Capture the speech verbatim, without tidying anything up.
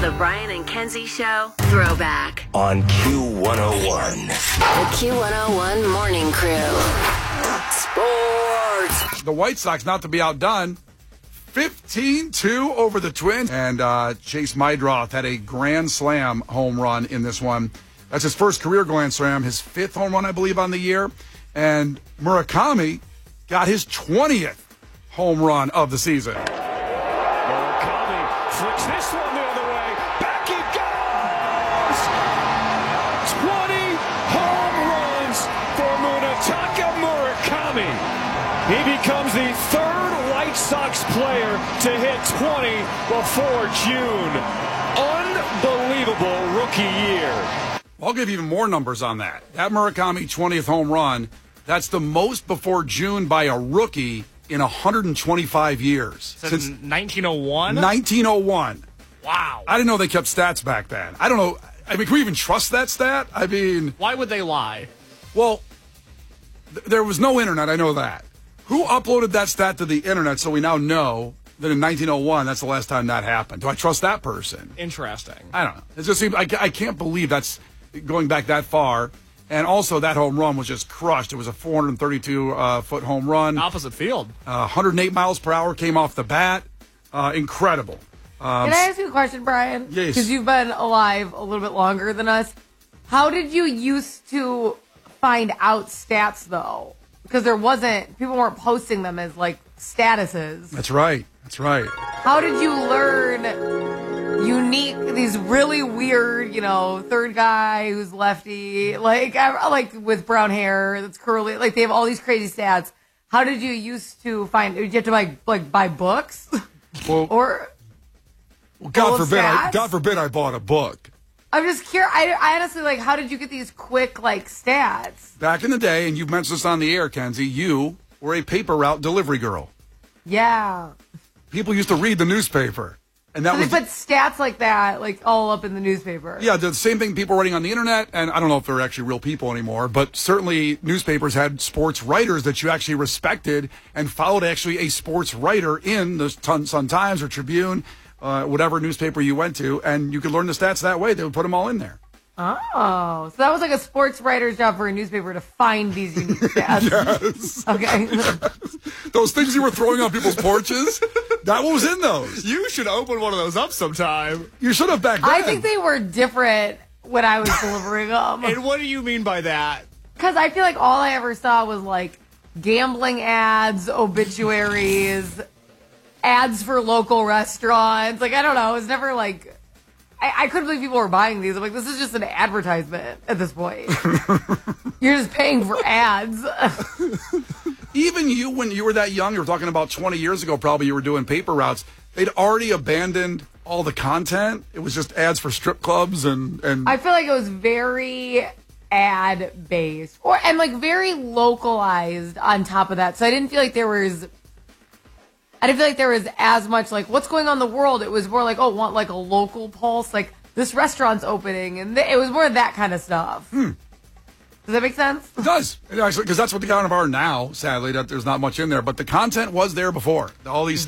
The Brian and Kenzie Show Throwback on Q one oh one. The Q one oh one Morning Crew. Sports. The White Sox, not to be outdone, fifteen two over the Twins. And uh, Chase Meidroth had a grand slam home run in this one. That's his first career grand slam, his fifth home run, I believe, on the year. And Murakami got his twentieth home run of the season. Murakami flicks this one the other way. Back he goes! twenty home runs for Munetaka Murakami. He becomes the third White Sox player to hit twenty before June. Unbelievable rookie year. I'll give you even more numbers on that. That Murakami twentieth home run, that's the most before June by a rookie in one hundred twenty-five years. Since nineteen oh one? nineteen oh one. Wow. I didn't know they kept stats back then. I don't know. I mean, can we even trust that stat? I mean... Why would they lie? Well, th- there was no internet, I know that. Who uploaded that stat to the internet so we now know that in nineteen oh one, that's the last time that happened? Do I trust that person? Interesting. I don't know. It just seems, I, I can't believe that's going back that far. And also, that home run was just crushed. It was a four hundred thirty-two uh, foot home run. Opposite field. Uh, one hundred eight miles per hour came off the bat. Uh, incredible. Um, Can I ask you a question, Brian? Yes. Because you've been alive a little bit longer than us. How did you used to find out stats, though? Because there wasn't, people weren't posting them as, like, statuses. That's right. That's right. How did you learn unique, these really weird, you know, third guy who's lefty, like, I, like with brown hair that's curly, like they have all these crazy stats. How did you used to find, did you have to like, like buy books? Well, or, well, God full of forbid, I, stats? God forbid I bought a book. I'm just curious, I, I honestly, like, how did you get these quick, like, stats? Back in the day, and you've mentioned this on the air, Kenzie, you were a paper route delivery girl. Yeah. People used to read the newspaper. And that So was they put stats like that, like, all up in the newspaper. Yeah, the same thing people writing on the internet, and I don't know if they're actually real people anymore, but certainly newspapers had sports writers that you actually respected and followed actually a sports writer in the Sun Times or Tribune, uh, whatever newspaper you went to, and you could learn the stats that way. They would put them all in there. Oh, so that was like a sports writer's job for a newspaper to find these unique stats. Yes. Okay. Those things you were throwing on people's porches, that was in those. You should open one of those up sometime. You should have back then. I think they were different when I was delivering them. And what do you mean by that? Because I feel like all I ever saw was like gambling ads, obituaries, ads for local restaurants. Like, I don't know. It was never like... I, I couldn't believe people were buying these. I'm like, this is just an advertisement at this point. You're just paying for ads. Even you, when you were that young, you were talking about twenty years ago, probably you were doing paper routes. They'd already abandoned all the content. It was just ads for strip clubs and... and I feel like it was very ad-based. or And like very localized on top of that. So I didn't feel like there was... I didn't feel like there was as much, like, what's going on in the world. It was more like, oh, want, like, a local pulse. Like, this restaurant's opening. And th- it was more of that kind of stuff. Hmm. Does that make sense? It does. It actually, because that's what the kind of are now, sadly, that there's not much in there. But the content was there before. All these